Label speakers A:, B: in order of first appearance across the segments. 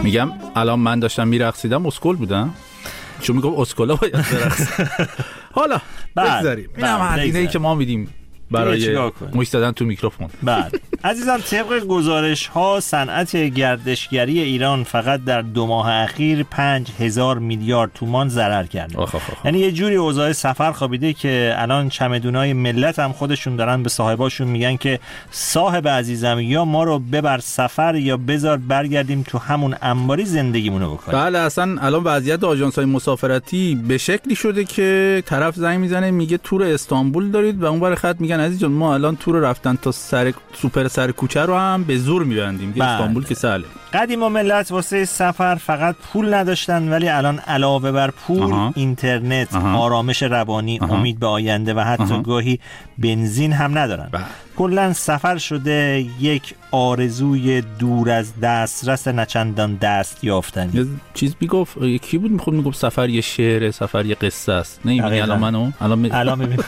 A: میگم الان من داشتم میرقصیدم اسکل بودم، چون میگم اسکلا باید برقص. حالا بگذاریم این هم هزینه‌ای که ما میدیم برای موش زدن تو میکروفون.
B: بعد عزیزان طبق گزارش ها صنعت گردشگری ایران فقط در 2 ماه اخیر 5000 میلیارد تومان ضرر کرده. یعنی یه جوری اوضاع سفر خوابیده که الان چمدونای ملت هم خودشون دارن به صاحباشون میگن که صاحب عزیزم یا ما رو ببر سفر یا بذار برگردیم تو همون انباری زندگیمونو بکنیم.
A: بله اصلا الان وضعیت آژانس‌های مسافرتی به شکلی شده که طرف زنگ میزنه میگه تور استانبول دارید و اونور خط میگن عزیز جان ما الان تور رفتن تا سوپر سر کوچه رو هم به زور میبندیم که استانبول که سهله.
B: قدیم ملت واسه سفر فقط پول نداشتن، ولی الان علاوه بر پول اینترنت، آرامش روانی، امید به آینده و حتی گاهی بنزین هم ندارن. کلا سفر شده یک آرزوی دور از دسترس نچندان دست یافتنی.
A: یه چیز میگفت کی بود میگفت سفر یه شعره، سفر یه قصه است. نه الان منو الان میبینم.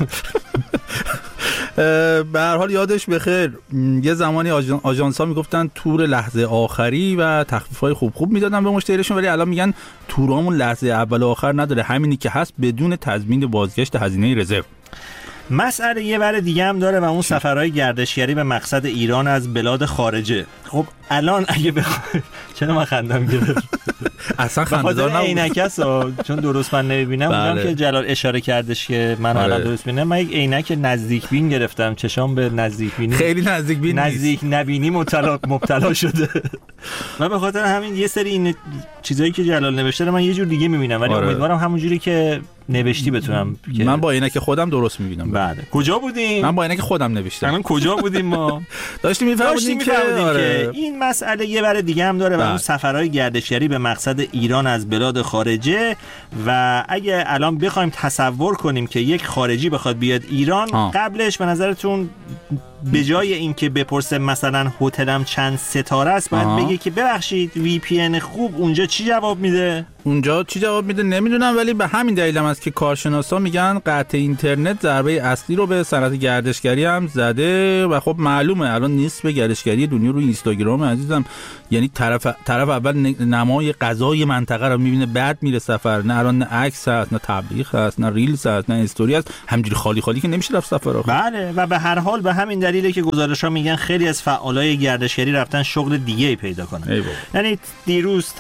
A: به هر حال یادش بخیر یه زمانی آژانس‌ها میگفتن تور لحظه آخری و تخفیف‌های خوب میدادن به مشتریشون، ولی الان میگن تورامون لحظه اول و آخر نداره، همینی که هست بدون تضمین بازگشت هزینه رزرو.
B: مسئله یه ور دیگه هم داره و اون سفرهای گردشگری به مقصد ایران از بلاد خارجه. خب الان اگه بخوای چرا من خندم گرفت؟
A: اصلا خنده‌دار نبود.
B: عینکسا چون درست من نمیبینم. اونم که جلال اشاره کردش که من الان درست ببینم، من یک عینک نزدیک بین گرفتم، چشام به نزدیک بینی
A: خیلی نزدیک بین
B: نزدیک نبینی مبتلا شده. من به خاطر همین یه سری این چیزایی که جلال نوشته رو من یه جور دیگه میبینم، ولی امیدوارم همون جوری که نوشتی بتونم.
A: من با عینک خودم درست میبینم.
B: بله. کجا بودیم؟
A: من با عینک خودم نوشتم.
B: الان کجا بودیم ما؟
A: داشتیم میفهمیدیم که
B: این مسئله یه ور دیگه هم داره و اون سفرهای گردشگری به مقصد ایران از بلاد خارجه. و اگه الان بخوایم تصور کنیم که یک خارجی بخواد بیاد ایران، قبلش به نظرتون به جای اینکه بپرسه مثلا هتلم چند ستاره است، باید بگه که ببخشید وی پی ان خوب اونجا چی جواب میده؟
A: اونجا چی جواب میده نمیدونم، ولی به همین دلیل هم است که کارشناسا میگن قطع اینترنت ضربه اصلی رو به صنعت گردشگری هم زده و خب معلومه الان نیست به گردشگری دنیا روی اینستاگرام عزیزم. یعنی طرف اول نمای غذای منطقه رو میبینه، بعد میره سفر. نه الان نه عکس هست، نه تبلیغ هست، نه ریلز هست، نه استوری هست، همینجوری خالی خالی که نمیشه رفت سفر.
B: بله و به هر حال به همین دلیله که گزارش‌ها میگن خیلی از فعالای گردشگری رفتن شغل دیگه‌ای پیدا کنن. یعنی دیروز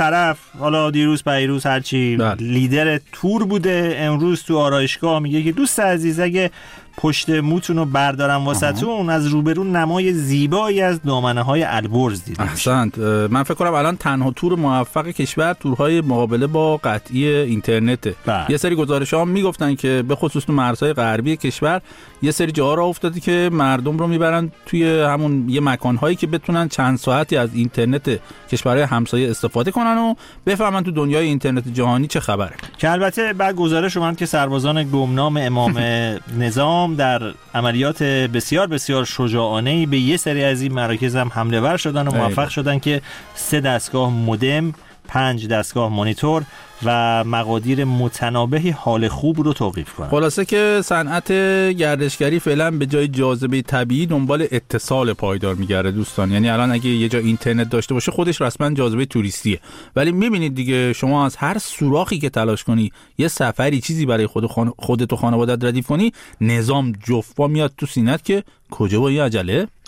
B: پیروز هرچی لیدر تور بوده، امروز تو آرایشگاه میگه که دوست عزیز اگه پشت موتون رو بردارم واسهتون، از روبرو نمای زیبایی از دامنه‌های البرز دیدیم.
A: احسنت. من فکر کنم الان تنها تور موفق کشور تورهای مقابله با قطعی اینترنته. یه سری گزارش‌ها میگفتن که به خصوص تو مرزهای غربی کشور یه سری جاها را افتاده که مردم رو میبرن توی همون یه مکان‌هایی که بتونن چند ساعتی از اینترنت کشورهای همسایه استفاده کنن و بفهمن تو دنیای اینترنت جهانی چه خبره.
B: که البته بعد گزارش اومد که سربازان گمنام امام نظام در عملیات بسیار بسیار شجاعانه‌ای به یه سری از این مراکز هم حمله ور شدن و موفق شدن که 3 دستگاه مودم، 5 دستگاه مانیتور و مقادیر متنابهی حال خوب رو توقیف کنن.
A: خلاصه که صنعت گردشگری فعلا به جای جاذبه طبیعی دنبال اتصال پایدار میگرده دوستان. یعنی الان اگه یه جا اینترنت داشته باشه خودش رسما جاذبه توریستیه، ولی میبینید دیگه شما از هر سوراخی که تلاش کنی یه سفری چیزی برای خودت و خانواده‌ات ردیف کنی، نظام جفا میاد تو سینت که کجا با این عجله.